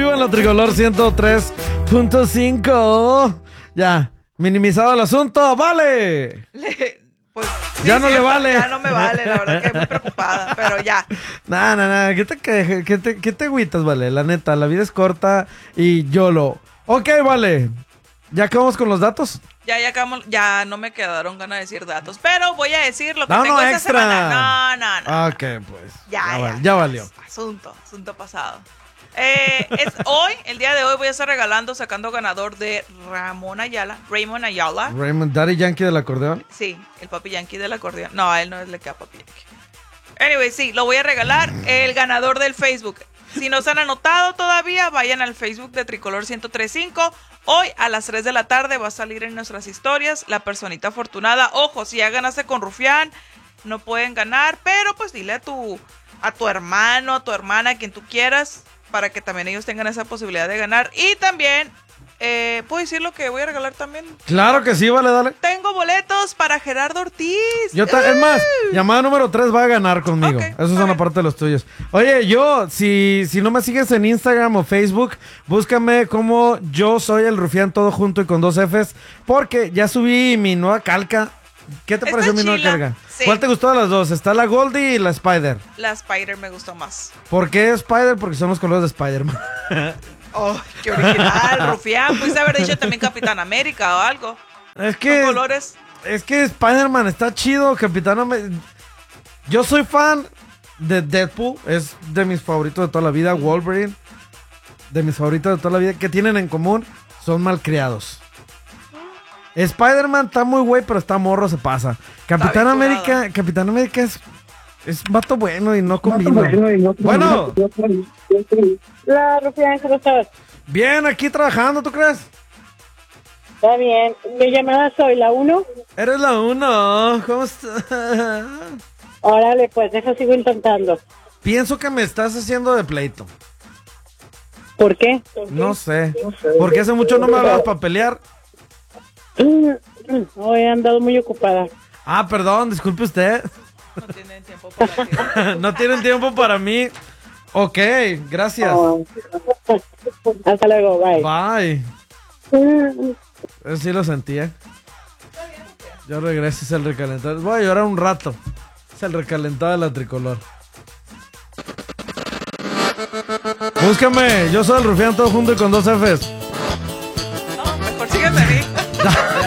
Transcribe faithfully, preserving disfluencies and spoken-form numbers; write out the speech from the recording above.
vivo en la Tricolor ciento tres punto cinco. Ya, minimizado el asunto, vale. Le, pues, sí, ya no cierto, le vale. Ya no me vale, la verdad que muy preocupada, pero ya. Nah, nah, nah, ¿qué te, qué, qué te, qué te agüitas, vale? La neta, la vida es corta y YOLO. Ok, vale. ¿Ya acabamos con los datos? Ya, ya acabamos, ya no me quedaron ganas de decir datos, pero voy a decir lo que No, tengo no, esta extra. semana. No, no, no. Ok, pues. Ya, ya, ya, vale, ya valió. Asunto, asunto pasado. Eh, es hoy, el día de hoy, voy a estar regalando, sacando ganador de Ramón Ayala, Raymond Ayala. Raymond, Daddy Yankee del acordeón. Sí, el papi Yankee del acordeón. No, a él no es le queda papi Yankee. Anyway, sí, lo voy a regalar. El ganador del Facebook. Si no se han anotado todavía, vayan al Facebook de Tricolor ciento tres punto cinco. Hoy a las tres de la tarde va a salir en nuestras historias la personita afortunada. Ojo, si ya ganaste con Rufián, no pueden ganar, pero pues dile a tu, a tu hermano, a tu hermana, a quien tú quieras, para que también ellos tengan esa posibilidad de ganar. Y también, eh, ¿puedo decir lo que voy a regalar también? Claro que sí, vale, dale. Tengo boletos para Gerardo Ortiz. Yo ta- es más, llamada número tres va a ganar conmigo. Okay, Esos son aparte de los tuyos. Oye, yo, si, si no me sigues en Instagram o Facebook, búscame como Yo Soy el Rufián, todo junto y con dos Fs, porque ya subí mi nueva calca. ¿Qué te Está pareció mi nueva chila. calca? Sí. ¿Cuál te gustó de las dos? Está la Goldie y la Spider. La Spider me gustó más. ¿Por qué Spider? Porque son los colores de Spider-Man. Oh, qué original, Rufián. Pudiste haber dicho también Capitán América o algo. Es que... Son colores. Es que Spider-Man está chido, Capitán América. Yo soy fan de Deadpool, es de mis favoritos de toda la vida. Wolverine, de mis favoritos de toda la vida. ¿Qué tienen en común? Son malcriados. Spider-Man está muy güey, pero está morro, se pasa. Capitán América, Capitán América es, es vato bueno y no combina. Bueno. Hola, Rufián, ¿cómo estás? Bien, aquí trabajando, ¿tú crees? Está bien. ¿Qué llamada soy? ¿La uno? Eres la uno, ¿cómo estás? Órale, pues, deja, sigo intentando. Pienso que me estás haciendo de pleito. ¿Por qué? No sé. Porque hace mucho no me hablabas para pelear. Hoy he andado muy ocupada. Ah, perdón, disculpe usted. No tienen tiempo para ti. No tienen tiempo para mí. Ok, gracias. Oh. Hasta luego, bye. Bye. Eso sí lo sentía. Yo regreso, es el recalentado. Voy a llorar un rato. Es el recalentado de la Tricolor. Búscame, yo soy el Rufián, todo junto y con dos Fs.